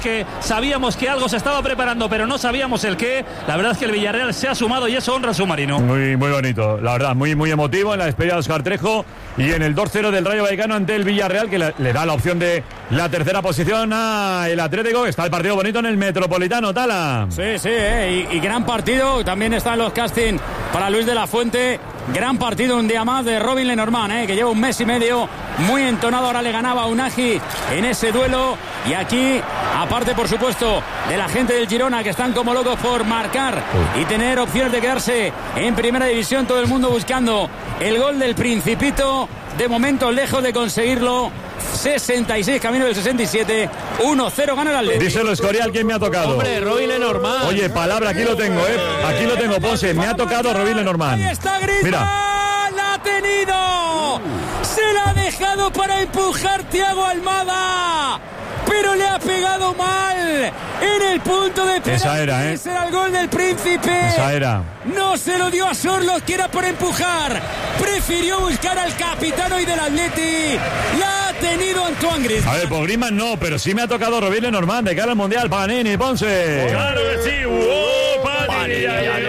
que sabíamos que algo se estaba preparando, pero no sabíamos el qué. La verdad es que el Villarreal se ha sumado y eso honra al submarino. Muy bonito, la verdad, muy emotivo en la despedida de Óscar Trejo y en el 2-0 del Rayo Vallecano ante el Villarreal, que le da la opción de la tercera posición al Atlético. Está el partido bonito en el Metropolitano, Tala. Sí, y gran partido. También están los casting para Luis de la Fuente. Gran partido un día más de Robin Lenormand, que lleva un mes y medio muy entonado. Ahora le ganaba a Unagi en ese duelo. Y aquí, aparte por supuesto de la gente del Girona, que están como locos por marcar y tener opciones de quedarse en primera división, todo el mundo buscando el gol del Principito. De momento lejos de conseguirlo. 66, camino del 67. 1-0 gana el Atlético. Díselo, Escorial, ¿quién me ha tocado? Hombre, Robin Lenormand. Oye, palabra, aquí lo tengo, aquí lo tengo, Ponce. Me ha tocado Robin Lenormand. Ahí está Griezmann. Mira. ¡La ha tenido! Se la ha dejado para empujar Thiago Almada, pero le ha pegado mal en el punto de penalti. Esa era, Ese era el gol del Príncipe. Esa era. No se lo dio a Sorloth, que era por empujar. Prefirió buscar al capitán hoy del Atleti. La ha tenido Antoine Griezmann. A ver, por Griezmann no, pero sí me ha tocado Robin Lenormand de cara al Mundial. Panini, Ponce. Claro que sí. Panini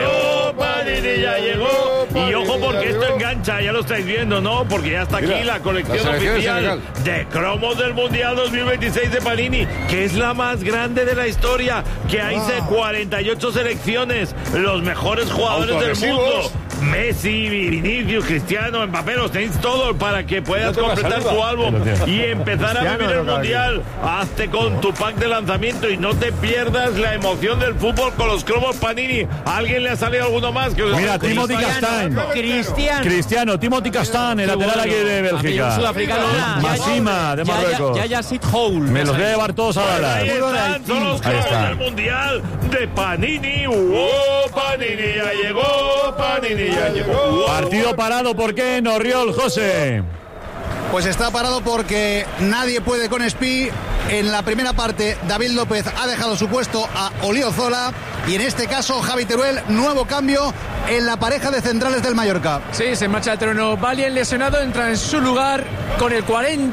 ya llegó. Y ojo, porque esto engancha, ya lo estáis viendo, ¿no? Porque ya está aquí la colección oficial de cromos del Mundial 2026 de Panini, que es la más grande de la historia, que hay 48 selecciones, los mejores jugadores del mundo. Messi, Vinicius, Cristiano, Mbappé, los tenéis todos para que puedas completar tu álbum y empezar a vivir el Mundial. Hazte con tu pack de lanzamiento y no te pierdas la emoción del fútbol con los cromos Panini. ¿A alguien le ha salido alguno más? Mira, Timothy Castagne. Cristiano, Timothy Castagne, el lateral aquí de Bélgica. Massima, de Marruecos. Yaya Sithoul. Me los voy a llevar todos a Dallas. Ahí están, son los cromos del Mundial de Panini. Panini ya llegó, Panini ya llegó. Partido parado, ¿por qué? Norriol, José. Pues está parado porque nadie puede con Espí. En la primera parte, David López ha dejado su puesto a Oliozola. Y en este caso, Javi Teruel, nuevo cambio en la pareja de centrales del Mallorca. Sí, se marcha el terreno. Valien lesionado, entra en su lugar con el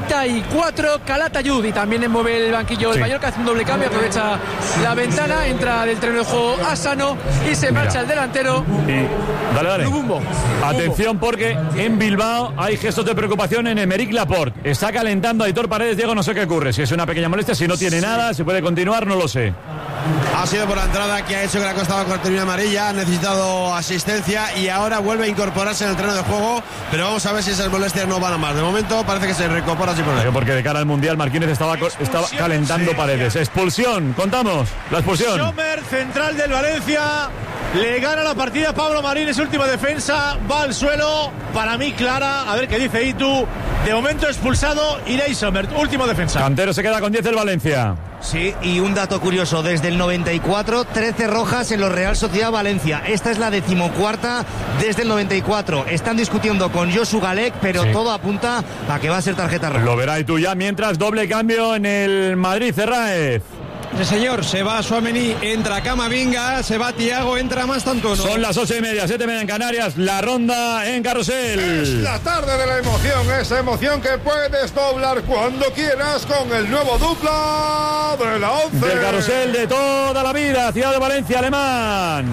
44 Calatayud. Y también mueve el banquillo del Mallorca, hace un doble cambio, aprovecha la ventana, entra del terreno de juego Asano y se marcha el delantero. Dale. Lubumbo. Atención, porque en Bilbao hay gestos de preocupación en Emeric Laporte. Está calentando a Aitor Paredes. Diego, no sé qué ocurre. Si es una pequeña molestia, si no tiene nada, si puede continuar, no lo sé. Ha sido por la entrada que ha hecho que la Costa con cartulina amarilla, ha necesitado asistencia y ahora vuelve a incorporarse en el terreno de juego, pero vamos a ver si esas molestias no van a más. De momento parece que se recupera sin problema. Porque de cara al Mundial Marquínez estaba calentando Paredes. Expulsión, contamos la expulsión. Sommer, central del Valencia, le gana la partida a Pablo Marín, es última defensa, va al suelo, para mí clara, a ver qué dice Itu. De momento expulsado Irei Sommer, último defensa. Cantero se queda con 10 del Valencia. Sí, y un dato curioso, desde el 94, 13 rojas en los Real Sociedad Valencia. Esta es la 14ª desde el 94. Están discutiendo con Josu Galek, pero todo apunta a que va a ser tarjeta roja. Lo verá y tú ya, mientras doble cambio en el Madrid, Cerraez. Sí, señor, se va Tchouaméni, entra Camavinga, se va Thiago, entra Mastantuono. Son las 8:30, 7:30 en Canarias, la ronda en Carrusel. Es la tarde de la emoción, esa emoción que puedes doblar cuando quieras con el nuevo dupla de la 11. Del Carrusel de toda la vida, Ciudad de Valencia, Alemán.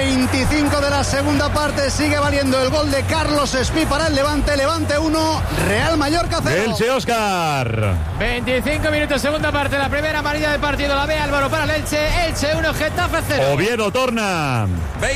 25 de la segunda parte, sigue valiendo el gol de Carlos Espí para el Levante 1, Real Mallorca 0. Elche, Óscar. 25 minutos, segunda parte, la primera amarilla del partido, la ve Álvaro para el Elche 1, Getafe 0. Oviedo torna.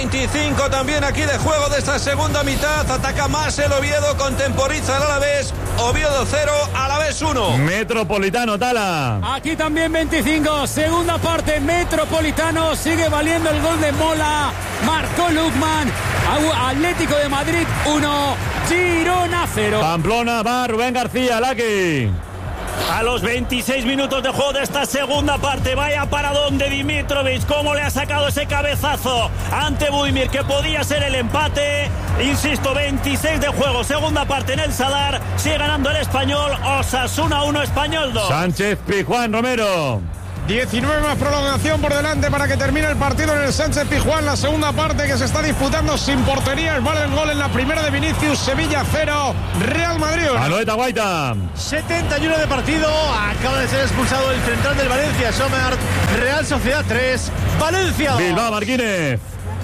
25 también aquí de juego de esta segunda mitad, ataca más el Oviedo, contemporiza el Alavés, Oviedo 0, Alavés 1. Metropolitano, Tala. Aquí también 25, segunda parte, Metropolitano, sigue valiendo el gol de Mola, marcó Lukman, Atlético de Madrid 1, Girona 0. Pamplona va Rubén García, Laki. A los 26 minutos de juego de esta segunda parte, vaya paradón de Dimitrovic, cómo le ha sacado ese cabezazo ante Budimir, que podía ser el empate. Insisto, 26 de juego, segunda parte en el Sadar, sigue ganando el Español, Osasuna 1, Español 2. Sánchez, Pijuán, Romero. 19 más prolongación por delante para que termine el partido en el Sánchez-Pizjuán. La segunda parte que se está disputando sin porterías. Vale el gol en la primera de Vinicius. Sevilla 0, Real Madrid 1. Anoeta Guaita. 71 de partido. Acaba de ser expulsado el central del Valencia, Sommer. Real Sociedad 3, Valencia 2. Bilbao Martínez.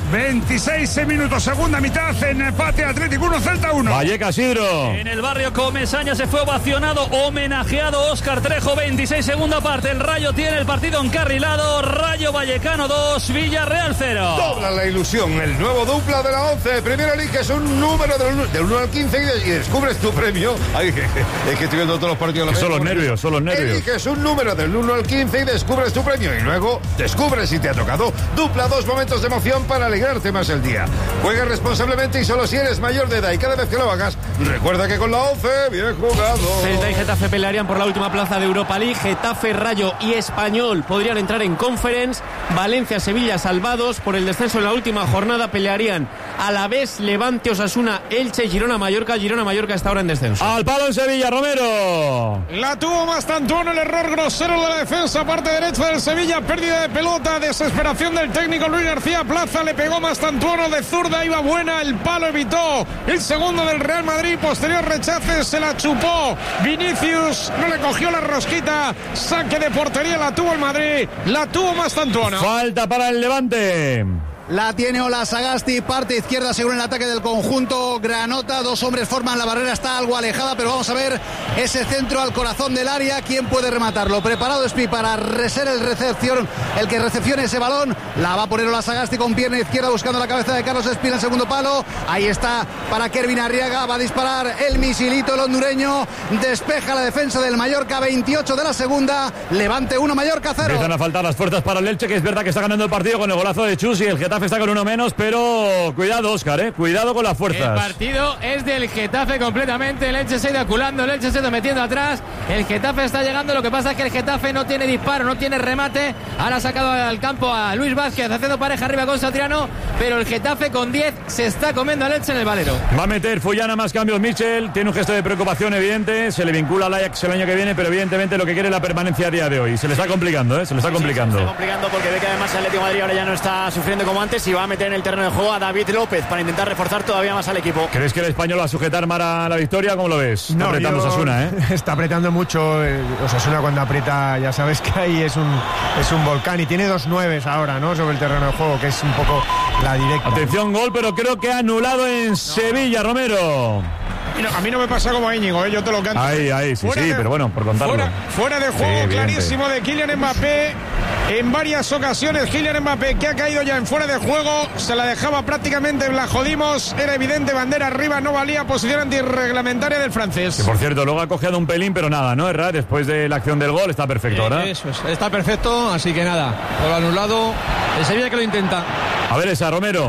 26 minutos, segunda mitad, en empate Atlético 1, Celta 1. Vallecas Sidro. En el barrio Comesaña se fue ovacionado, homenajeado Óscar Trejo. 26 segunda parte, el Rayo tiene el partido encarrilado. Rayo Vallecano 2, Villarreal 0. Dobla la ilusión, el nuevo dupla de la 11. Primero eliges un número del 1 al 15 y descubres tu premio. Ay, es que estoy viendo todos los partidos. Son los nervios. Eliges un número del 1 al 15 y descubres tu premio. Y luego descubres si te ha tocado. Dupla, 2 momentos de emoción para alegrarte más el día. Juega responsablemente y solo si eres mayor de edad. Y cada vez que lo hagas, recuerda que con la 11, bien jugado. Celta y Getafe pelearían por la última plaza de Europa League. Getafe, Rayo y Español podrían entrar en Conference. Valencia, Sevilla salvados por el descenso en la última jornada. Pelearían Alavés, Levante, Osasuna, Elche, Girona, Mallorca. Girona, Mallorca está ahora en descenso. Al palo en Sevilla, Romero. La tuvo Mastantuono, el error grosero de la defensa, parte derecha del Sevilla, pérdida de pelota, desesperación del técnico Luis García Plaza, le pegó Mastantuono de zurda, iba buena, el palo evitó el segundo del Real Madrid, posterior rechace, se la chupó Vinicius, no le cogió la rosquita, saque de portería, la tuvo el Madrid, la tuvo Mastantuono. Falta para el Levante. La tiene Ola Sagasti, parte izquierda según el ataque del conjunto granota. 2 hombres forman la barrera, está algo alejada, pero vamos a ver ese centro al corazón del área. ¿Quién puede rematarlo? Preparado Espi para ser el que recepcione ese balón. La va a poner Ola Sagasti con pierna izquierda buscando la cabeza de Carlos Espi en el segundo palo. Ahí está para Kervin Arriaga, va a disparar el misilito, el hondureño. Despeja la defensa del Mallorca, 28 de la segunda. Levante 1, Mallorca 0. Empiezan a faltar las fuerzas para el Elche, que es verdad que está ganando el partido con el golazo de Chus y el Getafe está con uno menos, pero cuidado, Óscar, cuidado con las fuerzas. El partido es del Getafe completamente. El Elche se ha ido aculando, el Elche se ha ido metiendo atrás. El Getafe está llegando. Lo que pasa es que el Getafe no tiene disparo, no tiene remate. Ahora ha sacado al campo a Luis Vázquez haciendo pareja arriba con Satriano, pero el Getafe con 10 se está comiendo al Elche en el Valero. Va a meter Fullana más cambios Michel. Tiene un gesto de preocupación evidente. Se le vincula al Ajax el año que viene, pero evidentemente lo que quiere es la permanencia a día de hoy. Se le está complicando, se le está complicando. Se está complicando porque ve que además el Atlético de Madrid ahora ya no está sufriendo como antes y va a meter en el terreno de juego a David López para intentar reforzar todavía más al equipo. ¿Crees que el Español va a sujetar para la victoria? ¿Cómo lo ves? Está apretando Osasuna, Está apretando mucho. Osasuna cuando aprieta, ya sabes que ahí es un volcán y tiene 2 9s ahora, ¿no? Sobre el terreno de juego, que es un poco la directa. Atención, gol, pero creo que ha anulado en Sevilla, Romero. A mí no me pasa como a Íñigo, yo te lo canto. Ahí, sí, pero bueno, por contarlo. Fuera de juego clarísimo de Kylian Mbappé. En varias ocasiones Kylian Mbappé, que ha caído ya en fuera de juego, se la dejaba prácticamente, la jodimos, era evidente, bandera arriba, no valía, posición antirreglamentaria del francés. Que por cierto, luego ha cogido un pelín, pero nada, ¿no? Erra, después de la acción del gol, está perfecto, ¿verdad? Eso es, está perfecto, así que nada, por anulado, el Sevilla que lo intenta. A ver esa, Romero.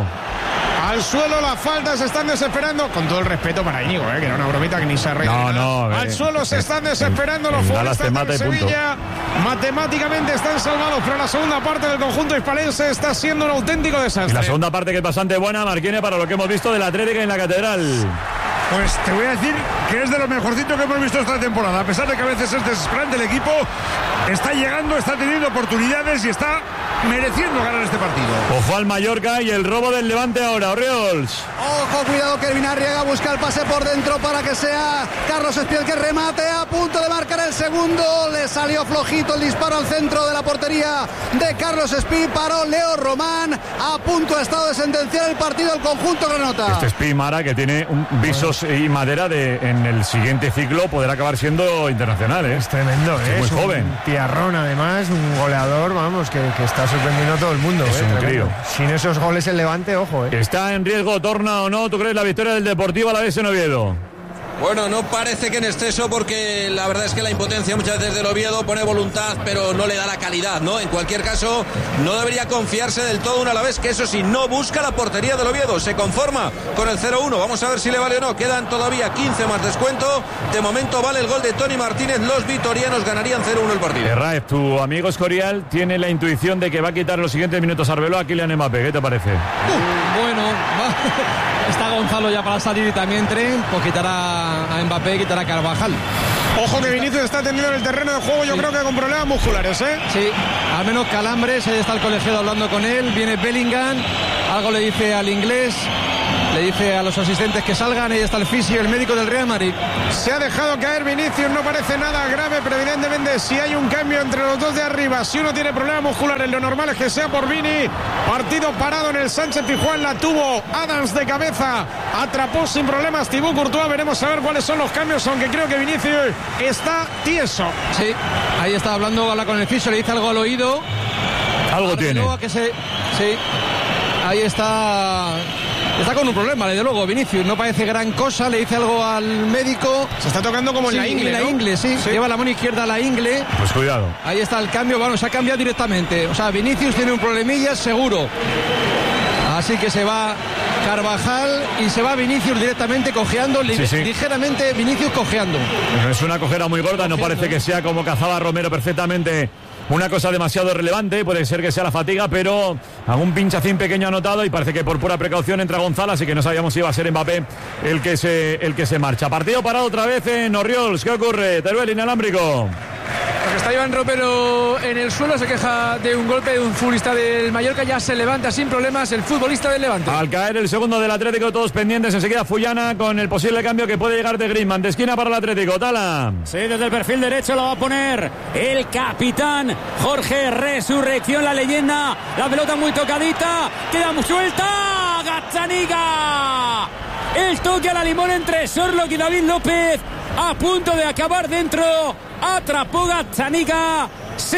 Al suelo la falta, se están desesperando, con todo el respeto para Íñigo, que era una bromita que ni se arregla. No, al suelo se están desesperando los futbolistas de Sevilla. Matemáticamente están salvados, pero la segunda parte del conjunto hispalense está siendo un auténtico desastre. Y la segunda parte que es bastante buena, Marquine, para lo que hemos visto del Atlético en la Catedral. Pues te voy a decir que es de lo mejorcito que hemos visto esta temporada. A pesar de que a veces es desesperante, el equipo está llegando, está teniendo oportunidades y está mereciendo ganar este partido. Ojo al Mallorca y el robo del Levante ahora, Oriols. Ojo, cuidado, Kervin Arriaga busca el pase por dentro para que sea Carlos Espiel que remate, a punto de marcar el segundo. Le salió flojito el disparo al centro de la portería de Carlos Espiel. Paró Leo Román, a punto ha estado de sentenciar el partido del conjunto granota. Este Espiel, Mara, que tiene visos y madera de en el siguiente ciclo poder acabar siendo internacional, Es tremendo, es muy joven. Un tiarrón, además, un goleador, vamos, que está sorprendiendo a todo el mundo. Es un crío. Sin esos goles el Levante, ojo. ¿Está en riesgo, torna o no? ¿Tú crees la victoria del Deportivo Alavés en Oviedo? Bueno, no parece que en exceso, porque la verdad es que la impotencia muchas veces del Oviedo pone voluntad, pero no le da la calidad, ¿no? En cualquier caso, no debería confiarse del todo un Alavés, que eso sí, no busca la portería del Oviedo, se conforma con el 0-1. Vamos a ver si le vale o no. Quedan todavía 15 más descuento. De momento vale el gol de Tony Martínez. Los vitorianos ganarían 0-1 el partido. Raef, tu amigo Escorial tiene la intuición de que va a quitar los siguientes minutos a Arbeloa a Kylian Mbappé. ¿Qué te parece? Bueno, está Gonzalo ya para salir y también Tren, pues quitará a Mbappé, quitará a Carvajal. Ojo que Vinicius está tendido en el terreno de juego, yo creo que con problemas musculares, ¿eh? Sí, al menos calambres, ahí está el colegiado hablando con él, viene Bellingham, algo le dice al inglés, le dice a los asistentes que salgan, ahí está el fisio, el médico del Real Madrid. Se ha dejado caer Vinicius, no parece nada grave, pero evidentemente si hay un cambio entre los dos de arriba, si uno tiene problemas musculares, lo normal es que sea por Vini. Partido parado en el Sánchez-Pizjuán, la tuvo Adams de cabeza, atrapó sin problemas Thibaut Courtois, veremos a ver cuáles son los cambios, aunque creo que Vinicius está tieso. Sí, ahí está hablando, habla con el fisio, le dice algo al oído. Algo tiene. Sí, ahí está con un problema, desde luego, Vinicius, no parece gran cosa, le dice algo al médico. Se está tocando como en la ingle, ¿no? La ingle, sí, lleva la mano izquierda a la ingle. Pues cuidado. Ahí está el cambio, bueno, se ha cambiado directamente. O sea, Vinicius tiene un problemilla seguro. Así que se va Carvajal y se va Vinicius directamente cojeando, ligeramente Vinicius cojeando. No es una cojera muy gorda, no parece que sea como cazaba Romero perfectamente. Una cosa demasiado relevante, puede ser que sea la fatiga, pero algún pinchacín pequeño anotado y parece que por pura precaución entra Gonzalo, así que no sabíamos si iba a ser Mbappé el que se marcha. Partido parado otra vez en Orriols. ¿Qué ocurre? Teruel inalámbrico. Pues está Iván Ropero en el suelo, se queja de un golpe de un futbolista del Mallorca, ya se levanta sin problemas el futbolista del Levante. Al caer el segundo del Atlético, todos pendientes, enseguida Fullana con el posible cambio que puede llegar de Griezmann, de esquina para el Atlético. Tala. Sí, desde el perfil derecho lo va a poner el capitán Jorge Resurrección, la leyenda, la pelota muy tocadita, queda muy suelta, Gazzaniga, el toque a la limón entre Sorlock y David López, a punto de acabar dentro, atrapó Gazzaniga,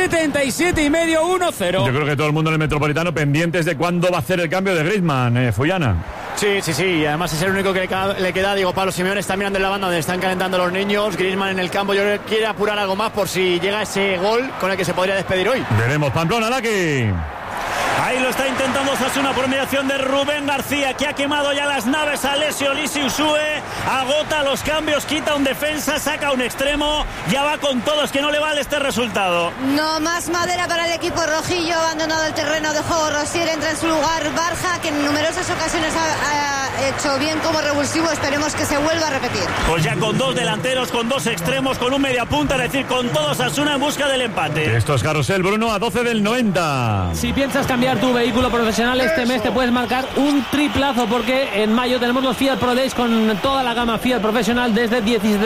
77,5, 1-0. Yo creo que todo el mundo en el Metropolitano pendientes de cuándo va a hacer el cambio de Griezmann, Fullana. Sí, y además es el único que le queda. Diego Pablo Simeone está mirando en la banda donde están calentando los niños. Griezmann en el campo, yo creo que quiere apurar algo más por si llega ese gol con el que se podría despedir hoy. Veremos. Pamplona, Laki. Ahí lo está intentando Osasuna por mediación de Rubén García, que ha quemado ya las naves a Alessio Lisi Usue, agota los cambios, quita un defensa, saca un extremo, ya va con todos, que no le vale este resultado. No más madera para el equipo rojillo, abandonado el terreno de juego. Rosier entra en su lugar Barja, que en numerosas ocasiones ha hecho bien como revulsivo, esperemos que se vuelva a repetir. Pues ya con dos delanteros, con dos extremos, con un mediapunta, es decir, con todo Osasuna en busca del empate. Esto es Carrusel, Bruno, a 12 del 90. Si piensas cambiar tu vehículo profesional este mes, te puedes marcar un triplazo, porque en mayo tenemos los Fiat Pro Days con toda la gama Fiat profesional desde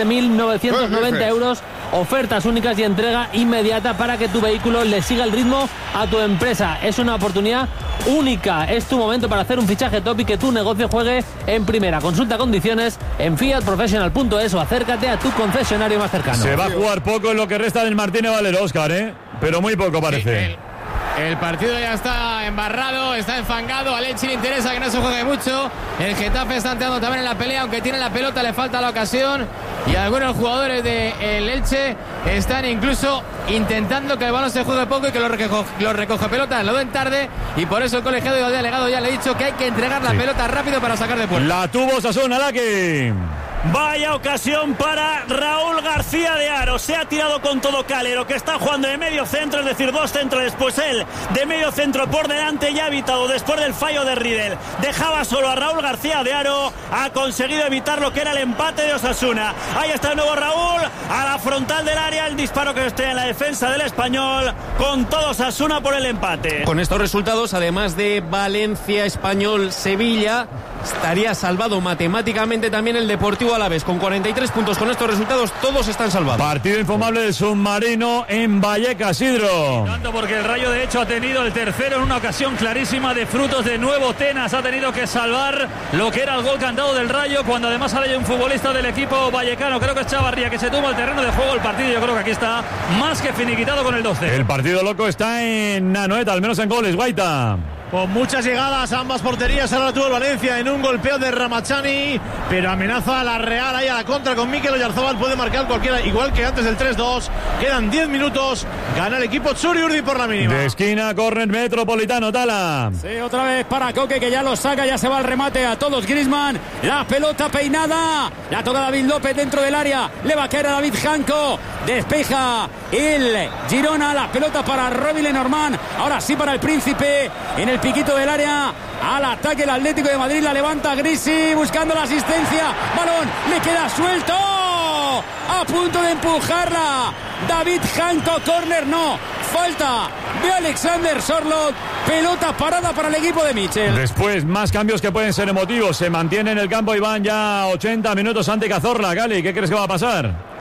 17.990 euros, ofertas únicas y entrega inmediata para que tu vehículo le siga el ritmo a tu empresa. Es una oportunidad única, es tu momento para hacer un fichaje top y que tu negocio juegue en primera. Consulta condiciones en fiatprofessional.es o acércate a tu concesionario más cercano. Se va a jugar poco en lo que resta del Martínez Valero, Óscar, pero muy poco parece. Sí, el partido ya está embarrado, está enfangado. A Elche le interesa que no se juegue mucho. El Getafe está entrando también en la pelea, aunque tiene la pelota, le falta la ocasión. Y algunos jugadores del Elche están incluso intentando que el balón se juegue poco y que lo recoge pelota. Lo den tarde y por eso el colegiado y el delegado ya le ha dicho que hay que entregar la pelota rápido para sacar de puerta. La tuvo Osasuna, Laki. Vaya ocasión para Raúl García de Haro. Se ha tirado con todo Calero, que está jugando de medio centro, es decir, dos centros, pues él de medio centro por delante, ya ha evitado después del fallo de Riedel. Dejaba solo a Raúl García de Haro, ha conseguido evitar lo que era el empate de Osasuna. Ahí está el nuevo Raúl, a la frontal del área, el disparo que esté en la defensa del Español, con todo Osasuna por el empate. Con estos resultados, además de Valencia, Español, Sevilla, estaría salvado matemáticamente también el Deportivo Alavés. Con 43 puntos, con estos resultados, todos están salvados. Partido infumable del Submarino en Vallecas, Isidro. Porque el Rayo, de hecho, ha tenido el tercero en una ocasión clarísima de frutos de nuevo. Tenas ha tenido que salvar lo que era el gol cantado del Rayo, cuando además sale un futbolista del equipo vallecano, creo que es Chavarría, que se toma el terreno de juego el partido. Yo creo que aquí está más que finiquitado con el 12. El partido loco está en Anoeta, al menos en goles, Guaita. Con muchas llegadas a ambas porterías, ahora tuvo el Valencia en un golpeo de Ramachani, pero amenaza a la Real ahí a la contra con Mikel Oyarzabal, puede marcar cualquiera, igual que antes del 3-2, quedan 10 minutos, gana el equipo Txuri Urdin por la mínima. De esquina, córner Metropolitano, Tala. Sí, otra vez para Coque, que ya lo saca, ya se va al remate a todos Griezmann, la pelota peinada, la toca David López dentro del área, le va a caer a David Janko, despeja el Girona. La pelota para Robin Lenormand. Ahora sí para el Príncipe. En el piquito del área. Al ataque el Atlético de Madrid. La levanta Grisi buscando la asistencia. Balón. Le queda suelto. A punto de empujarla. David Hancock. Corner no. Falta de Alexander Sorloth. Pelota parada para el equipo de Michel. Después, más cambios que pueden ser emotivos. Se mantiene en el campo y van ya 80 minutos ante Cazorla. Gali, ¿qué crees que va a pasar?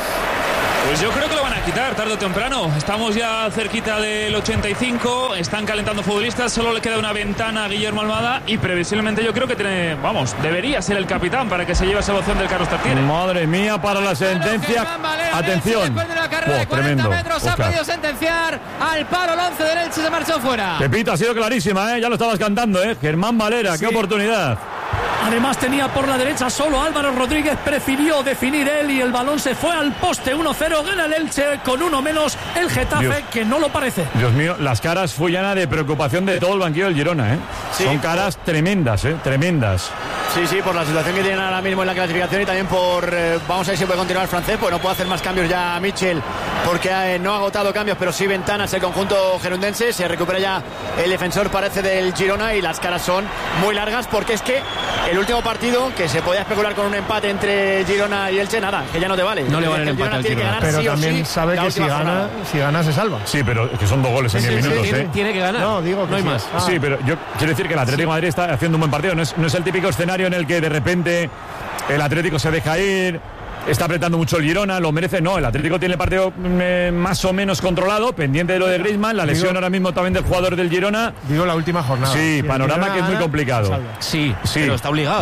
Pues yo creo que lo van a quitar tarde o temprano. Estamos ya cerquita del 85. Están calentando futbolistas. Solo le queda una ventana a Guillermo Almada. Y previsiblemente yo creo que debería ser el capitán para que se lleve esa opción del Carlos Tartiere. Madre mía, para la sentencia. Atención. Después de una carrera de 40 metros ha podido sentenciar al palo. El 11 del Elche se marchó fuera. Pepito, ha sido clarísima, ¿eh? Ya lo estabas cantando, ¿eh? Germán Valera, sí. Qué oportunidad. Además tenía por la derecha solo Álvaro Rodríguez, prefirió definir él y el balón se fue al poste. 1-0, gana el Elche con uno menos el Getafe, Dios, que no lo parece. Dios mío, las caras fue llena de preocupación de todo el banquillo del Girona, ¿eh? Sí. Son caras tremendas, tremendas. Sí, por la situación que tienen ahora mismo en la clasificación y también por, vamos a ver si puede continuar el francés, pues no puede hacer más cambios ya Michel, porque no ha agotado cambios, pero sí ventanas el conjunto gerundense. Se recupera ya el defensor, parece, del Girona, y las caras son muy largas, porque es que el último partido, que se podía especular con un empate entre Girona y Elche, nada, que ya no te vale. No le vale el empate al Girona. Pero sí también sabe que si gana se salva. Sí, pero que son 2 goles en 10 minutos. Tiene que ganar. No, digo que no hay más. Sí, pero yo quiero decir que el Atlético de Madrid está haciendo un buen partido. No es el típico escenario en el que de repente el Atlético se deja ir, está apretando mucho el Girona, lo merece. No, el Atlético tiene el partido más o menos controlado, pendiente de lo de Griezmann, la lesión ahora mismo también del jugador del Girona. Digo la última jornada. Sí, panorama que es muy complicado. Sí, pero está obligado.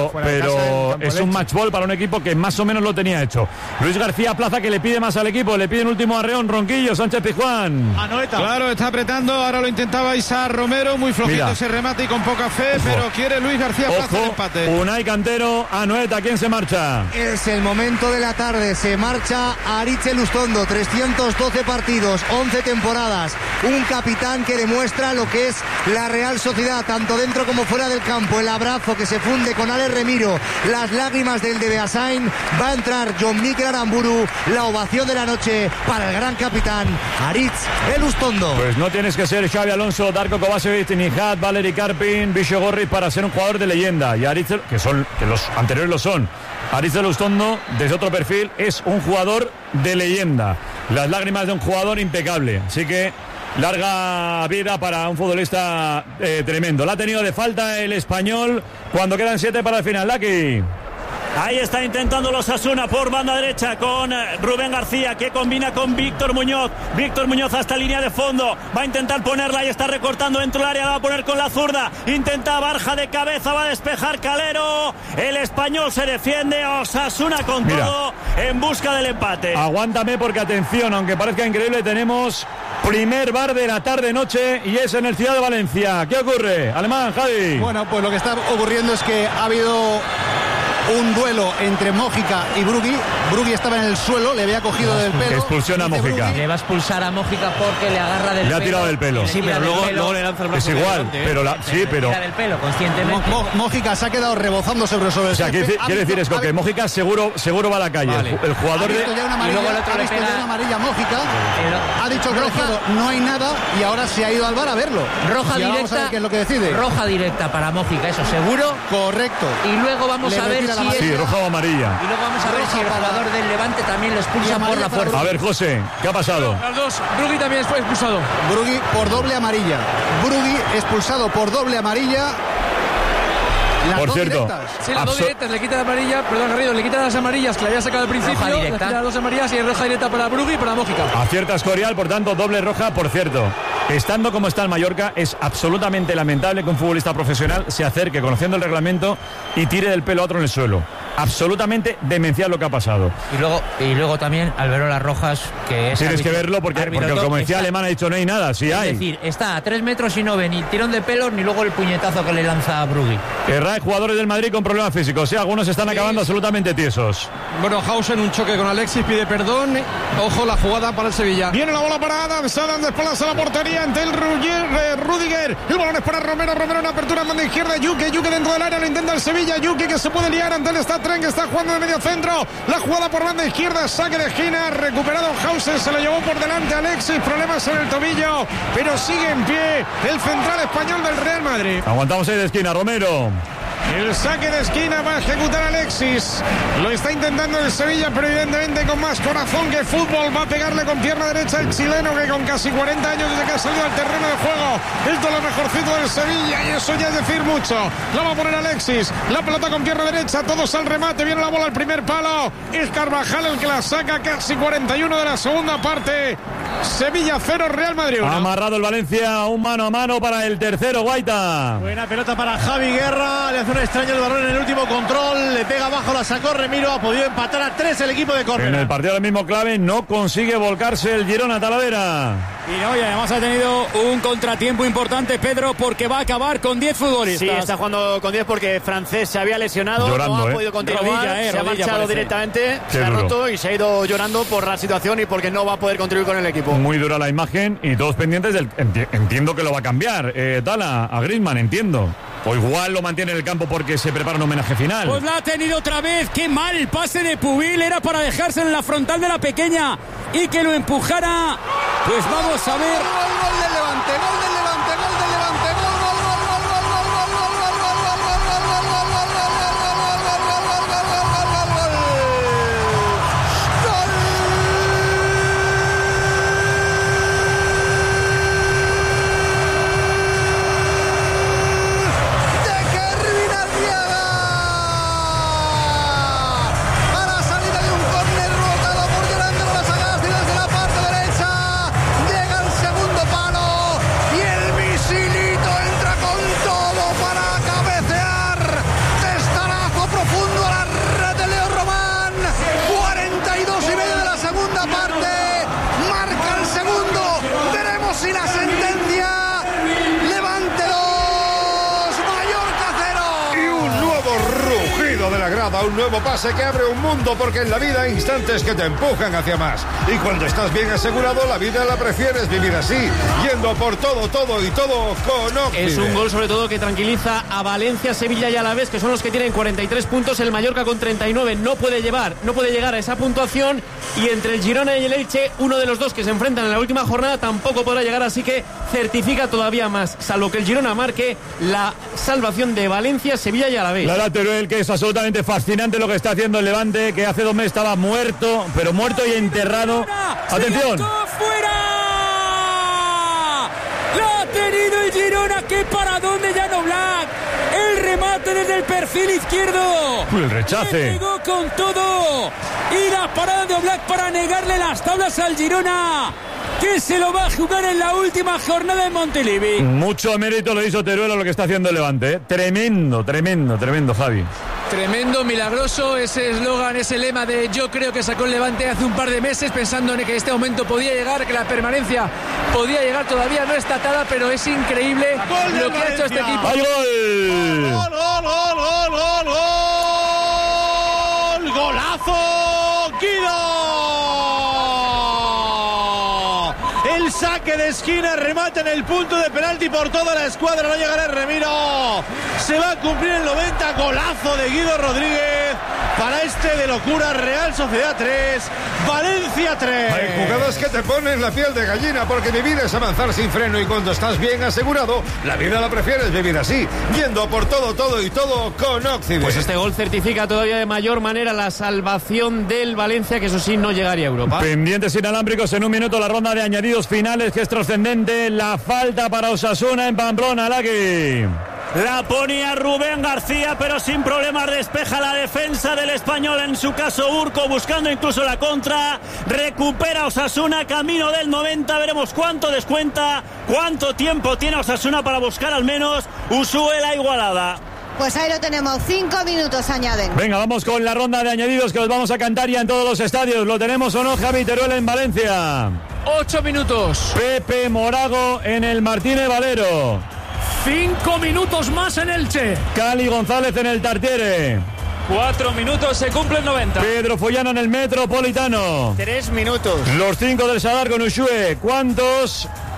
Pero es un match ball para un equipo que más o menos lo tenía hecho. Luis García Plaza, que le pide más al equipo, le pide un último arreón, Ronquillo, Sánchez Pizjuán. Claro, está apretando, ahora lo intentaba Isaac Romero, muy flojito ese remate y con poca fe, pero quiere Luis García Plaza el empate. Unai Cantero, Anoeta, ¿quién se marcha? Es el momento de la tarde, se marcha Aritz Elustondo, 312 partidos, 11 temporadas, un capitán que demuestra lo que es la Real Sociedad, tanto dentro como fuera del campo. El abrazo que se funde con Alex Remiro, las lágrimas del de Beasain. Va a entrar John Mikel Aramburu, la ovación de la noche para el gran capitán Aritz Elustondo. Pues no tienes que ser Xabi Alonso, Darko Kovacevic, Nihat, Valery Karpin, Bicho Gorri para ser un jugador de leyenda. Y Aritz, que los anteriores lo son. Aritz Elustondo, desde otro perfil, es un jugador de leyenda. Las lágrimas de un jugador impecable. Así que larga vida para un futbolista tremendo. La ha tenido de falta el español cuando quedan 7 para el final. Lucky. Ahí está intentando los Osasuna por banda derecha con Rubén García, que combina con Víctor Muñoz. Víctor Muñoz hasta línea de fondo. Va a intentar ponerla y está recortando dentro del área. La va a poner con la zurda. Intenta Barja de cabeza. Va a despejar Calero. El español se defiende. Osasuna con todo en busca del empate. Aguántame porque, atención, aunque parezca increíble, tenemos primer bar de la tarde-noche y es en el Ciudad de Valencia. ¿Qué ocurre? Alemán, Javi. Bueno, pues lo que está ocurriendo es que ha habido un duelo entre Mójica y Brugui. Brugui estaba en el suelo, le había cogido del pelo. Expulsión a Mójica. Le va a expulsar a Mójica porque le agarra del pelo. Le ha tirado del pelo. Sí, pero luego le lanza el brazo. Es igual, pero pero del pelo, conscientemente. Mójica se ha quedado rebozando sobre el O sea, quiere decir es que Mójica seguro va a la calle. Vale. El jugador de... Y luego el otro ha le visto pega... ya una amarilla Mójica. Ha dicho que no hay nada y ahora se ha ido al bar a verlo. Roja directa. Vamos a ver qué es lo que decide. Roja directa para Mójica, eso seguro. Correcto. Y luego vamos a ver si... Sí, roja o amarilla. Y luego vamos a ver si el jugador del Levante también lo expulsa por la fuerza. A ver, José, ¿qué ha pasado? Las dos. Brugui también fue expulsado. Brugui por doble amarilla. Brugui expulsado por doble amarilla. Por cierto, sí, las dos directas, le quita la amarilla, perdón, Garrido, le quita las amarillas que le había sacado al principio, le quita las 2 amarillas y roja directa para Brugui y para Mójica. Acierta Escorial, por tanto, doble roja. Por cierto, estando como está el Mallorca, es absolutamente lamentable que un futbolista profesional se acerque conociendo el reglamento y tire del pelo a otro en el suelo. Absolutamente demencial lo que ha pasado. Y luego también Alberola Rojas, que es... Tienes que verlo porque como decía Alemán ha dicho no hay nada, sí hay. Es decir, está a 3 metros y no ve ni tirón de pelos ni luego el puñetazo que le lanza a Brugui. Jugadores del Madrid con problemas físicos, ¿sí? Algunos están acabando absolutamente tiesos. Bueno, Hausen, un choque con Alexis, pide perdón. Ojo la jugada para el Sevilla. Viene la bola para Adams, Adams desplaza la portería. Sevilla ante el Rudiger. El balón es para Romero en apertura en banda izquierda. Yuke dentro del área, lo intenta el Sevilla. Yuke que se puede liar ante el Stadtren, que está jugando de medio centro. La jugada por banda izquierda, saque de esquina, recuperado Hausen, se lo llevó por delante Alexis, problemas en el tobillo, pero sigue en pie el central español del Real Madrid. Aguantamos ahí de esquina, Romero. El saque de esquina va a ejecutar Alexis. Lo está intentando el Sevilla, pero evidentemente con más corazón que fútbol. Va a pegarle con pierna derecha el chileno, que con casi 40 años desde que ha salido al terreno de juego, esto es lo mejorcito del Sevilla, y eso ya es decir mucho. La va a poner Alexis, la pelota con pierna derecha, todos al remate, viene la bola al primer palo. Es Carvajal el que la saca, casi 41 de la segunda parte. Sevilla 0, Real Madrid 1. Ha amarrado el Valencia, un mano a mano para el tercero, Guaita. Buena pelota para Javi Guerra, le hace un extraño el balón en el último control, le pega abajo, la sacó Remiro, ha podido empatar a 3 el equipo de Córdoba. En el partido del mismo clave no consigue volcarse el Girona, Talavera. Y no, y además ha tenido un contratiempo importante, Pedro, porque va a acabar con 10 futbolistas. Sí, está jugando con 10 porque Francés se había lesionado, llorando, no ha podido continuar, se ha marchado parece. Directamente, Qué se ha duro. roto y se ha ido llorando por la situación y porque no va a poder contribuir con el equipo. Muy dura la imagen y todos pendientes del... Entiendo que lo va a cambiar, Tala, a Griezmann, entiendo. O igual lo mantiene en el campo porque se prepara un homenaje final. Pues la ha tenido otra vez. Qué mal pase de Pubil. Era para dejarse en la frontal de la pequeña y que lo empujara. Pues vamos a ver. Gol del Levante, gol del Levante, gol del Levante, gol, gol, gol, gol, gol, gol, gol, gol, gol, un nuevo pase que abre un mundo, porque en la vida hay instantes que te empujan hacia más. Y cuando estás bien asegurado, la vida la prefieres vivir así, yendo por todo y todo con Octibet. Es un gol sobre todo que tranquiliza a Valencia, Sevilla y Alavés, que son los que tienen 43 puntos, el Mallorca con 39 no puede llegar a esa puntuación, y entre el Girona y el Elche, uno de los dos que se enfrentan en la última jornada tampoco podrá llegar, así que certifica todavía más, salvo que el Girona marque, la salvación de Valencia, Sevilla y Alavés. La Teruel, que es absolutamente fascinante lo que está haciendo el Levante, que hace 2 meses estaba muerto, pero muerto y enterrado. ¡Atención! ¡Fuera! ¡La ha tenido el Girona! ¡Qué paradón de Jan Oblak! El remate desde el perfil izquierdo. Uy, el rechace. Le pegó con todo. Y la parada de Oblak para negarle las tablas al Girona, que se lo va a jugar en la última jornada en Montilivi. Mucho mérito lo hizo Teruel a lo que está haciendo el Levante, ¿eh? Tremendo, Javi. Tremendo, milagroso, ese eslogan, ese lema de yo creo que sacó el Levante hace un par de meses, pensando en que este momento podía llegar, que la permanencia podía llegar, todavía no está atada, pero es increíble lo que ha hecho este equipo. ¡Hay gol! ¡Gol! ¡Golazo! ¡Guido! El saque de esquina, remate en el punto de penalti por toda la escuadra, no llegará Remiro. Se va a cumplir el 90, golazo de Guido Rodríguez para este de locura. Real Sociedad 3, Valencia 3. Hay jugadas que te ponen la piel de gallina, porque vivir es avanzar sin freno, y cuando estás bien asegurado, la vida la prefieres vivir así, yendo por todo y todo con Octibet. Pues este gol certifica todavía de mayor manera la salvación del Valencia, que eso sí no llegaría a Europa. Pendientes inalámbricos en un minuto, la ronda de añadidos finales, que es trascendente. La falta para Osasuna en Pamplona, Laki. La ponía Rubén García, pero sin problemas despeja la defensa del Español, en su caso Urco, buscando incluso la contra. Recupera Osasuna, camino del 90, veremos cuánto descuenta, cuánto tiempo tiene Osasuna para buscar al menos Usue la igualada. Pues ahí lo tenemos, 5 minutos añaden. Venga, vamos con la ronda de añadidos, que los vamos a cantar ya en todos los estadios. ¿Lo tenemos o no, Javi Teruel en Valencia? 8 minutos. Pepe Morago en el Martínez Valero. 5 minutos más en Elche. Cali González en el Tartiere. 4 minutos, se cumplen 90. Pedro Follano en el Metropolitano. 3 minutos. Los 5 del Sadar con Ushue. ¿Cuántos?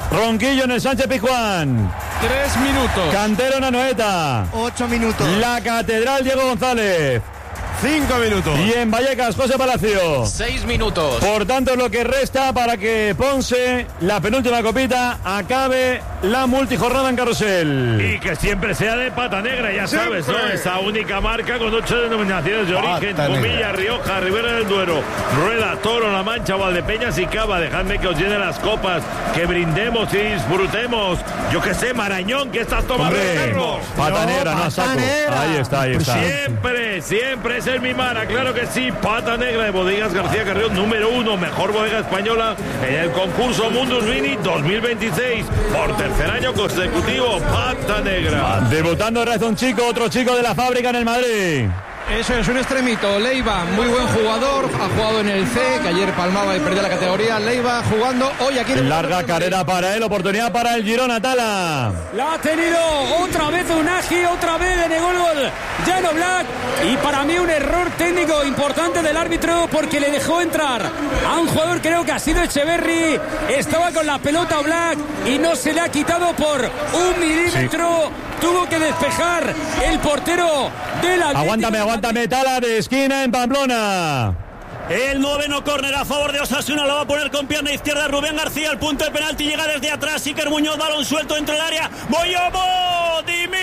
Ronquillo en el Sánchez Pizjuán. 3 minutos. Cantero en Anoeta. 8 minutos. La Catedral Diego González. 5 minutos. Y en Vallecas, José Palacio. 6 minutos. Por tanto, lo que resta para que Ponce, la penúltima copita, acabe la multijornada en Carrusel. Y que siempre sea de pata negra, ya sabes, ¿no? Esa única marca con 8 denominaciones de origen: Comilla, Rioja, Ribera del Duero, Rueda, Toro, La Mancha, Valdepeñas y Cava. Dejadme que os llene las copas, que brindemos y disfrutemos. Yo que sé, Marañón, que estás tomando, Carlos. Pata negra, no saco. Ahí está. Siempre es mi Mara, claro que sí. Pata negra de Bodegas García Carrión, número 1, mejor bodega española en el concurso Mundus Vini 2026. Por tercer año consecutivo, pata negra. Debutando Razón Chico, otro chico de la fábrica en el Madrid. Eso es un extremito. Leiva, muy buen jugador, ha jugado en el C, que ayer palmaba y perdía la categoría. Leiva jugando hoy aquí en el larga carrera para él, oportunidad para el Girona, Tala. La ha tenido otra vez Unagi, otra vez le negó el gol Jan Oblak, y para mí un error técnico importante del árbitro, porque le dejó entrar a un jugador, creo que ha sido Echeverri, estaba con la pelota Oblak y no se le ha quitado por 1 milímetro. Sí. Tuvo que despejar el portero del Atlético. Aguántame, Tala, de esquina en Pamplona. El 9º córner a favor de Osasuna, lo va a poner con pierna izquierda Rubén García, el punto de penalti, llega desde atrás, Iker Muñoz, balón suelto dentro del área, Boyobo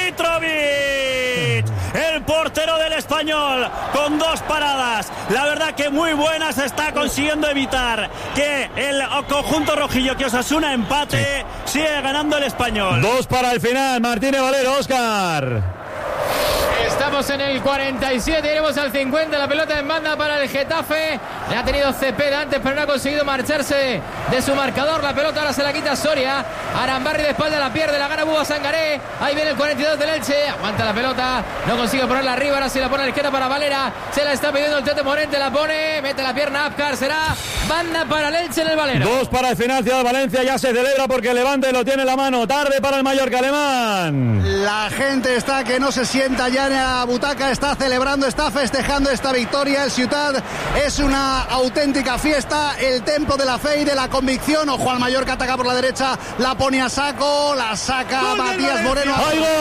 Dimitrovic, el portero del Español, con 2 paradas, la verdad que muy buenas, está consiguiendo evitar que el conjunto rojillo, que Osasuna empate, sigue ganando el Español. 2 para el final, Martínez Valero, Óscar. Estamos en el 47, iremos al 50, la pelota en banda para el Getafe. Le ha tenido Cepeda antes, pero no ha conseguido marcharse de su marcador. La pelota ahora se la quita Soria. Arambarri de espalda la pierde, la gana Buba Sangaré. Ahí viene el 42 del Elche, aguanta la pelota, no consigue ponerla arriba, ahora sí la pone a la izquierda para Valera. Se la está pidiendo el Tete Morente, la pone, mete la pierna Apcar, será banda para el Elche en el Valero. 2 para el final, Ciudad de Valencia ya se celebra porque el Levante lo tiene en la mano. Tarde para el Mallorca alemán. La gente está que no se sienta ya en la butaca, está celebrando, está festejando esta victoria. El Ciutat es una auténtica fiesta, el templo de la fe y de la convicción. Ojo al Mallorca, ataca por la derecha, la pone a saco, la saca Matías Moreno. ¡Ay, gol!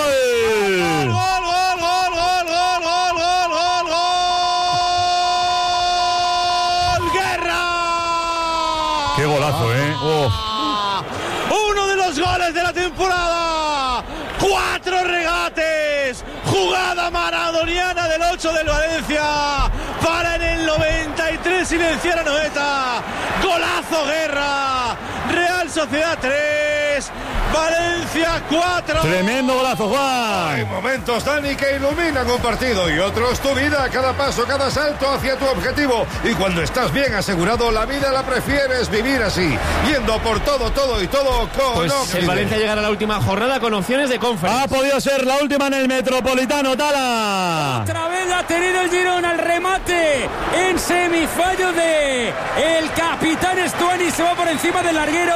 ¡Guerra! ¡Qué golazo, Uno de los goles de la temporada. 4 regates. Jugada maradoniana del 8 del Valencia para en el 93 silenciar a Noeta. Golazo Guerra. Real Sociedad 3, Valencia 4. Tremendo golazo, Juan. Hay momentos, Dani, que iluminan un partido y otros tu vida, cada paso, cada salto hacia tu objetivo. Y cuando estás bien asegurado, la vida la prefieres vivir así, yendo por todo y todo con pues Oxide. el Valencia llegará a la última jornada con opciones de Conference. Ha podido ser la última en el Metropolitano, Tala. Otra vez ha tenido el Girona el remate en semifallo de el capitán Estuani, se va por encima del larguero.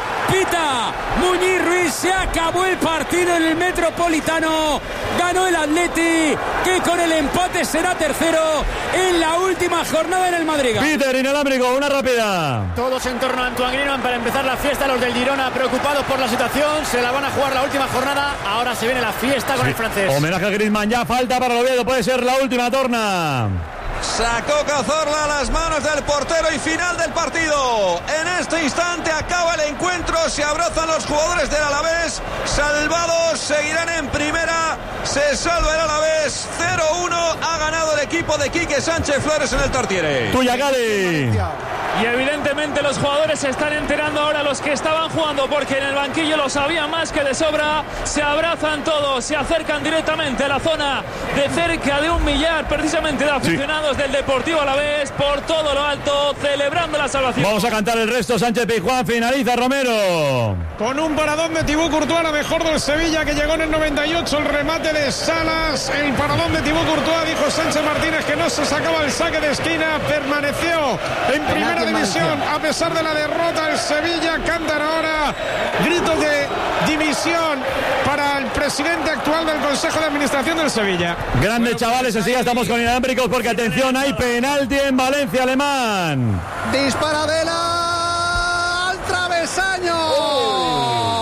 Pita Muñiz Ruiz, se acabó el partido en el Metropolitano, ganó el Atleti, que con el empate será tercero en la última jornada en el Madrid. Peter inalámbrico, una rápida. Todos en torno a Antoine Griezmann para empezar la fiesta. Los del Girona preocupados por la situación, se la van a jugar la última jornada. Ahora se viene la fiesta con el francés. Homenaje a Griezmann, ya falta para el Oviedo, puede ser la última torna. Sacó Cazorla a las manos del portero y final del partido. En este instante acaba el encuentro, se abrazan los jugadores del Alavés. Salvados, seguirán en primera. Se salva el Alavés. 0-1 ha ganado el equipo de Quique Sánchez Flores en el Tartiere. Tuya, Gali. Y evidentemente los jugadores se están enterando ahora, los que estaban jugando, porque en el banquillo lo sabían más que de sobra. Se abrazan todos, se acercan directamente a la zona de cerca de 1 millar precisamente de aficionados del Deportivo Alavés, por todo lo alto, celebrando la salvación. Vamos a cantar el resto. Sánchez Pizjuán, finaliza Romero. Con un paradón de Thibaut Courtois, la mejor del Sevilla, que llegó en el 98, el remate de Salas, el paradón de Thibaut Courtois, dijo Sánchez Martínez que no se sacaba el saque de esquina, permaneció en primera división a pesar de la derrota. El Sevilla cantan ahora gritos de dimisión para el presidente actual del Consejo de Administración del Sevilla. Grandes chavales, enseguida estamos con inalámbricos porque atención, hay penalti en Valencia, alemán. Disparadela al travesaño.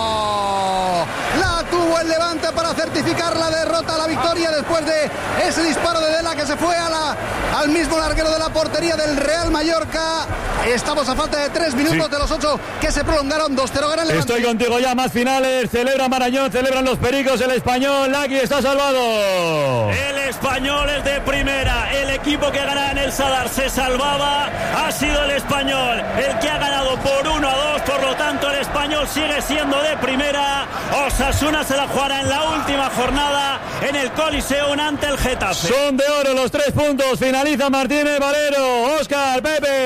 certificar la derrota, la victoria después de ese disparo de Dela que se fue al mismo larguero de la portería del Real Mallorca. Estamos a falta de 3 minutos de los 8 que se prolongaron. 2-0 gana el Levante. Estoy contigo ya, más finales. Celebra Marañón, celebran los Pericos, el Español. Lucky está salvado. El Español es de primera. El equipo que ganaba en el Sadar se salvaba. Ha sido el Español el que ha ganado por 1-2. Por lo tanto, el Español sigue siendo de primera. Osasuna se la jugará en la última jornada en el Coliseum ante el Getafe. Son de oro los 3 puntos. Finaliza Martínez Valero. Óscar,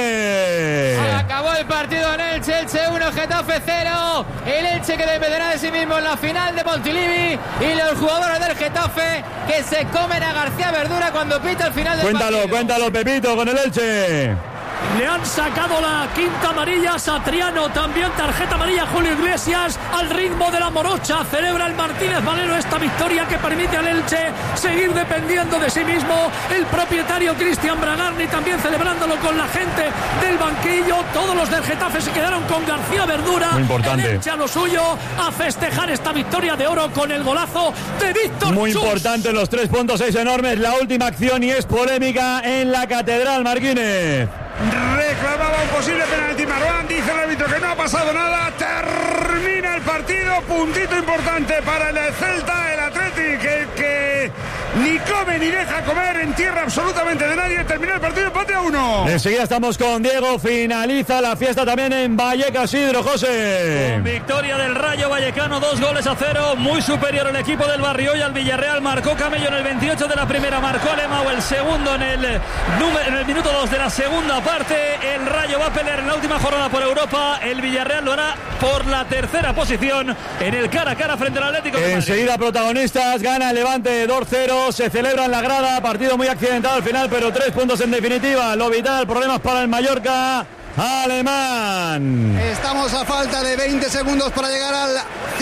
Pepe. Acabó el partido en Elche. Elche 1, Getafe 0. El Elche que dependerá de sí mismo en la final de Montilivi. Y los jugadores del Getafe que se comen a García Verdura cuando pita el final del partido. Cuéntalo, Pepito, con el Elche. Le han sacado la quinta amarilla a Satriano, también tarjeta amarilla a Julio Iglesias, al ritmo de la morocha. Celebra el Martínez Valero esta victoria que permite al Elche seguir dependiendo de sí mismo. El propietario Cristian Bragarni también celebrándolo con la gente del banquillo. Todos los del Getafe se quedaron con García Verdura. Muy importante. El Elche a lo suyo, a festejar esta victoria de oro con el golazo de Víctor Muy Chus. importante, los 3 puntos, 6 enormes. La última acción y es polémica en la Catedral, Marquínez. Reclamaba un posible penalti Marwan, dice el árbitro que no ha pasado nada. Termina el partido, puntito importante para el Celta, el Athletic que ni come ni deja comer en tierra absolutamente de nadie. Termina el partido, empate a 1. Enseguida estamos con Diego, finaliza la fiesta también en Vallecas, Isidro, José. Con victoria del Rayo Vallecano, 2-0, muy superior el equipo del Barrio y al Villarreal. Marcó Camello en el 28 de la primera, marcó Alemão el segundo en el minuto 2 de la segunda parte. El Rayo va a pelear en la última jornada por Europa. El Villarreal lo hará por la tercera posición en el cara a cara frente al Atlético de Madrid. Enseguida protagonistas, gana el Levante 2-0, se celebra en la grada, partido muy accidentado al final, pero 3 puntos en definitiva. Lo vital, problemas para el Mallorca. Alemán. Estamos a falta de 20 segundos para llegar al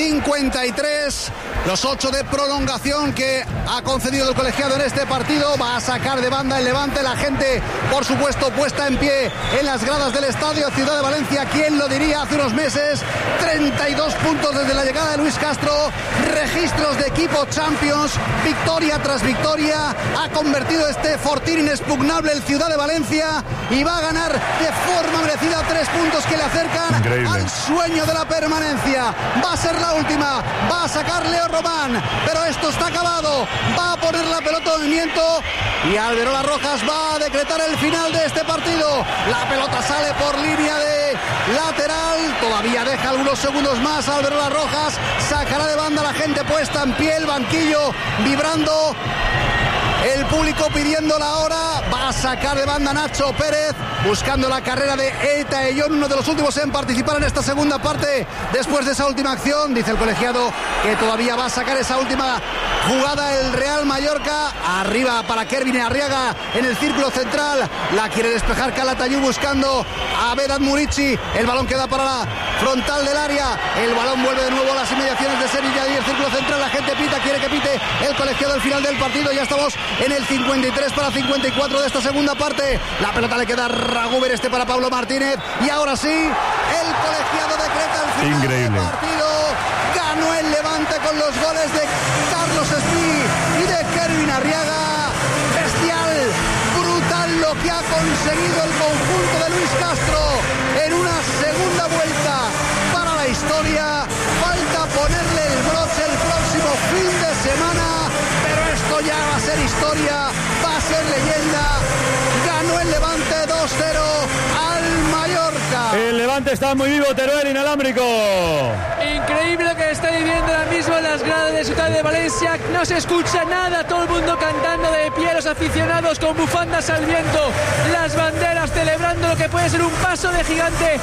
53. Los 8 de prolongación que ha concedido el colegiado en este partido. Va a sacar de banda el Levante. La gente, por supuesto, puesta en pie en las gradas del estadio Ciudad de Valencia. ¿Quién lo diría hace unos meses? 32 puntos desde la llegada de Luis Castro. Registros de equipo Champions. Victoria tras victoria. Ha convertido este fortín inexpugnable el Ciudad de Valencia. Y va a ganar de forma merecida 3 puntos que le acercan al sueño de la permanencia. Va a ser la última. Va a sacar Leo Román, pero esto está acabado. Va a poner la pelota en movimiento y Alberola Rojas va a decretar el final de este partido. La pelota sale por línea de lateral, todavía deja algunos segundos más. Alberola Rojas sacará de banda, la gente puesta en pie, el banquillo vibrando, el público pidiendo la hora. Va a sacar de banda Nacho Pérez, buscando la carrera de Eita Eyón, uno de los últimos en participar en esta segunda parte. Después de esa última acción, dice el colegiado que todavía va a sacar esa última jugada el Real Mallorca. Arriba para Kervin Arriaga en el círculo central. La quiere despejar Calatayud buscando a Vedat Murici. El balón queda para la frontal del área. El balón vuelve de nuevo a las inmediaciones de Sevilla y el círculo central. La gente pita, quiere que pite el colegiado al final del partido. Ya estamos en el 53 para 54 de esta segunda parte. La pelota le queda a Raguber, para Pablo Martínez. Y ahora sí, el colegiado decreta el final del partido. Ganó el Levante con los goles de Carlos Espí y de Kervin Arriaga. Bestial, brutal lo que ha conseguido el conjunto de Luis Castro en una segunda vuelta para la historia. Falta ponerle el broche el próximo fin de semana, pero esto ya va a ser historia, va a ser leyenda. Ganó el Levante 2-0 al Mallorca. El Levante está muy vivo, Teruel, inalámbrico. Increíble lo que está viviendo ahora mismo en las gradas de Ciudad de Valencia. No se escucha nada, todo el mundo cantando de pie, los aficionados con bufandas al viento, las banderas celebrando lo que puede ser un paso de gigante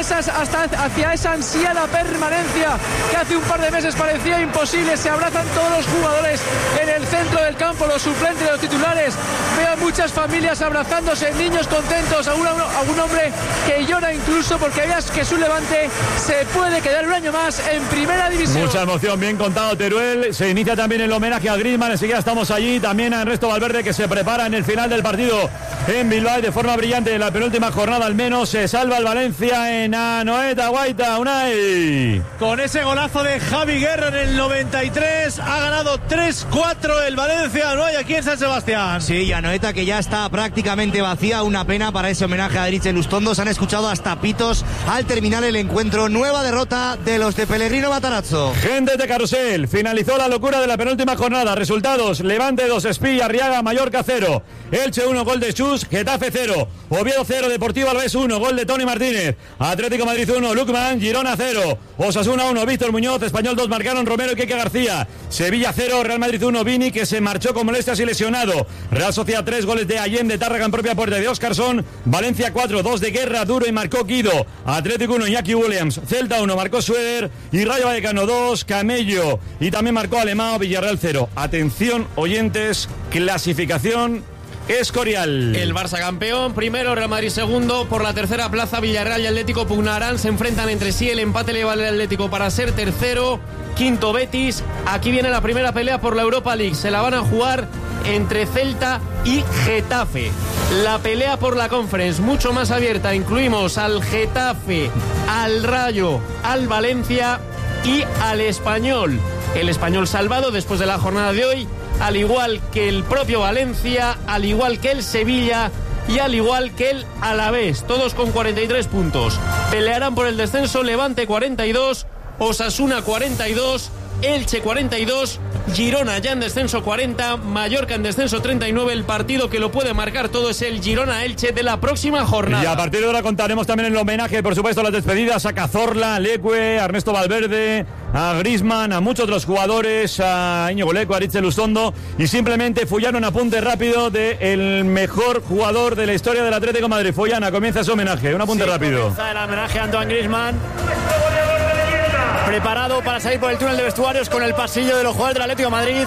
hacia esa ansiada permanencia que hace un par de meses parecía imposible. Se abrazan todos los jugadores en el centro del campo, los suplentes, los titulares. Veo a muchas familias abrazándose, niños contentos, a un hombre que llora incluso incluso porque veas que su Levante se puede quedar un año más en primera división. Mucha emoción, bien contado, Teruel. Se inicia también el homenaje a Griezmann, enseguida estamos allí, también a Ernesto Valverde, que se prepara en el final del partido en Bilbao de forma brillante. En la penúltima jornada al menos se salva el Valencia en Anoeta Guaita. Unai, con ese golazo de Javi Guerra en el 93 ha ganado 3-4 el Valencia. No hay aquí en San Sebastián. Sí, y Anoeta, que ya está prácticamente vacía. Una pena para ese homenaje a Deriche Lustondo. Se han escuchado hasta pitos al terminar el encuentro. Nueva derrota de los de Pellegrino Matarazzo. Gente de Carrusel, finalizó la locura de la penúltima jornada. Resultados: Levante 2, Espí, Arriaga, Mallorca 0, Elche 1, gol de Chus, Getafe 0, Oviedo 0, Deportivo Alavés 1, gol de Tony Martínez, Atlético Madrid 1, Lukman, Girona 0, Osasuna 1, Víctor Muñoz, Español 2, marcaron Romero y Keke García, Sevilla 0, Real Madrid 1, Vini, que se marchó con molestias y lesionado, Real Sociedad 3, goles de Allende, Tárrega en propia puerta de Óscarson, Valencia 4, 2 de Guerra, Duro y marcó Guido, Atlético 1, Iñaki Williams, Celta 1, marcó Sueder y Rayo Vallecano 2, Camello y también marcó Alemão, Villarreal 0. Atención, oyentes, clasificación Escorial. El Barça campeón primero, Real Madrid segundo. Por la tercera plaza, Villarreal y Atlético pugnarán, se enfrentan entre sí. El empate le vale al Atlético para ser tercero. Quinto, Betis. Aquí viene la primera pelea por la Europa League. Se la van a jugar entre Celta y Getafe. La pelea por la Conference mucho más abierta. Incluimos al Getafe, al Rayo, al Valencia y al Español. El Español salvado después de la jornada de hoy, al igual que el propio Valencia, al igual que el Sevilla y al igual que el Alavés, todos con 43 puntos. Pelearán por el descenso Levante 42, Osasuna 42, Elche 42, Girona ya en descenso 40, Mallorca en descenso 39. El partido que lo puede marcar todo es el Girona-Elche de la próxima jornada. Y a partir de ahora contaremos también el homenaje, por supuesto, a las despedidas a Cazorla, a Leque, a Ernesto Valverde, a Griezmann, a muchos de los jugadores, a Íñigo Leque, a Deriche Lustondo, y simplemente Fullán, un apunte rápido del mejor jugador de la historia del Atlético de Madrid. Fullana, comienza ese homenaje, un apunte rápido. Comienza el homenaje a Antoine Griezmann, preparado para salir por el túnel de vestuarios con el pasillo de los jugadores del Atlético de Madrid.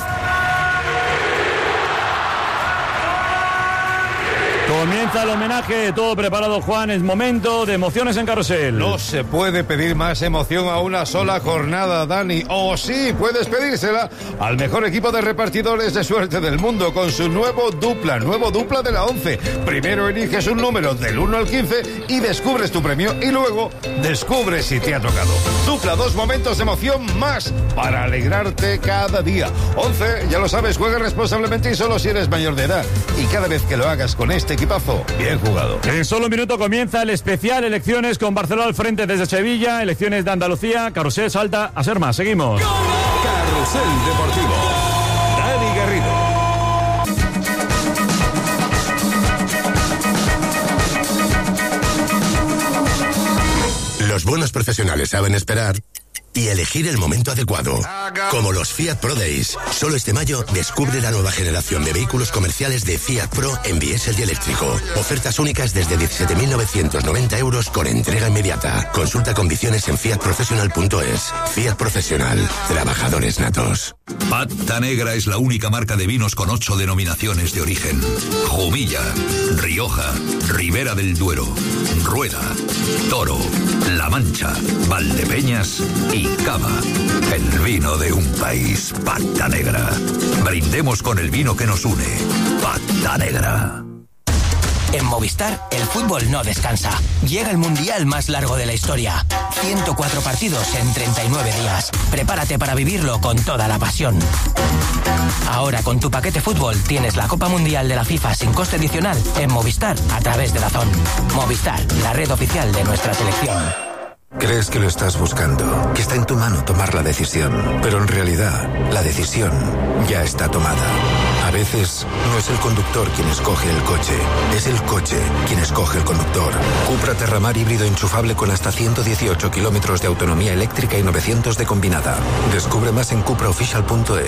Comienza el homenaje, todo preparado, Juan, es momento de emociones en Carrusel. No se puede pedir más emoción a una sola jornada, Dani. O sí, puedes pedírsela al mejor equipo de repartidores de suerte del mundo con su nuevo dupla de la 11. Primero eliges un número del 1 al 15 y descubres tu premio y luego descubres si te ha tocado. Dupla, 2 momentos de emoción más para alegrarte cada día. 11, ya lo sabes, juega responsablemente y solo si eres mayor de edad. Y cada vez que lo hagas con este equipazo, bien jugado. En solo un minuto comienza el especial Elecciones con Barcelona al frente desde Sevilla. Elecciones de Andalucía. Carrusel salta a ser más. Seguimos. Carrusel Deportivo. Dani Garrido. Los buenos profesionales saben esperar y elegir el momento adecuado. Como los Fiat Pro Days. Solo este mayo descubre la nueva generación de vehículos comerciales de Fiat Pro en diésel y eléctrico. Ofertas únicas desde 17.990 euros con entrega inmediata. Consulta condiciones en fiatprofessional.es. Fiat Profesional. Trabajadores natos. Pata Negra es la única marca de vinos con 8 denominaciones de origen. Jumilla, Rioja, Ribera del Duero, Rueda, Toro, La Mancha, Valdepeñas y Cava. El vino de un país. Pata Negra. Brindemos con el vino que nos une. Pata Negra. En Movistar, el fútbol no descansa. Llega el mundial más largo de la historia. 104 partidos en 39 días. Prepárate para vivirlo con toda la pasión. Ahora, con tu paquete fútbol, tienes la Copa Mundial de la FIFA sin coste adicional en Movistar a través de DAZN. Movistar, la red oficial de nuestra selección. Crees que lo estás buscando, que está en tu mano tomar la decisión, pero en realidad la decisión ya está tomada. A veces no es el conductor quien escoge el coche, es el coche quien escoge el conductor. Cupra Terramar híbrido enchufable con hasta 118 kilómetros de autonomía eléctrica y 900 de combinada. Descubre más en cupraofficial.es.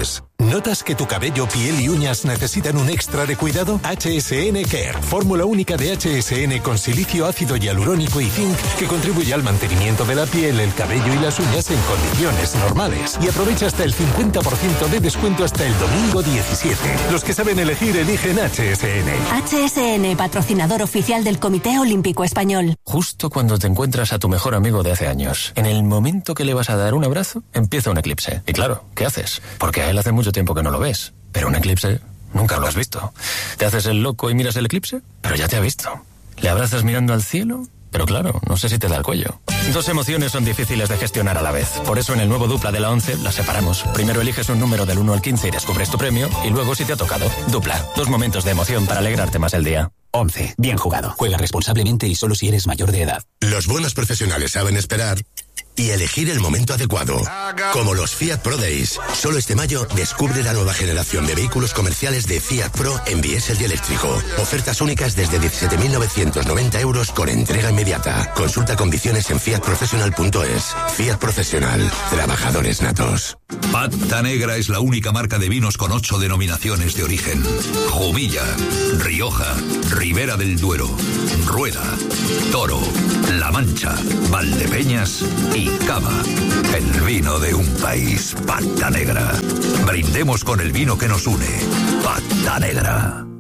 ¿Notas que tu cabello, piel y uñas necesitan un extra de cuidado? HSN Care, fórmula única de HSN con silicio, ácido hialurónico y zinc que contribuye al mantenimiento de la piel, el cabello y las uñas en condiciones normales. Y aprovecha hasta el 50% de descuento hasta el domingo 17. Los que saben elegir, eligen HSN. HSN, patrocinador oficial del Comité Olímpico Español. Justo cuando te encuentras a tu mejor amigo de hace años, en el momento que le vas a dar un abrazo, empieza un eclipse. Y claro, ¿qué haces? Porque a él hace mucho tiempo que no lo ves, pero un eclipse nunca lo has visto. Te haces el loco y miras el eclipse, pero ya te ha visto. Le abrazas mirando al cielo, pero claro, no sé si te da el cuello. Dos emociones son difíciles de gestionar a la vez. Por eso en el nuevo Dupla de la 11 las separamos. Primero eliges un número del 1 al 15 y descubres tu premio, y luego si te ha tocado. Dupla, dos momentos de emoción para alegrarte más el día. 11. Bien jugado. Juega responsablemente y solo si eres mayor de edad. Los buenos profesionales saben esperar y elegir el momento adecuado. Como los Fiat Pro Days. Solo este mayo descubre la nueva generación de vehículos comerciales de Fiat Pro en diésel y eléctrico. Ofertas únicas desde 17.990 euros con entrega inmediata. Consulta condiciones en fiatprofessional.es. Fiat Profesional. Trabajadores natos. Pata Negra es la única marca de vinos con 8 denominaciones de origen. Jumilla, Rioja, Ribera del Duero, Rueda, Toro, La Mancha, Valdepeñas y Cava. El vino de un país. Pata Negra. Brindemos con el vino que nos une. Pata Negra.